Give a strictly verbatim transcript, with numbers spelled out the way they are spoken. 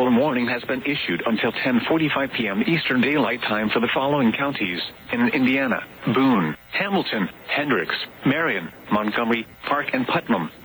storm warning has been issued until ten forty-five p.m. Eastern Daylight Time for the following counties in Indiana: Boone, Hamilton, Hendricks, Marion, Montgomery, Park, and Putnam.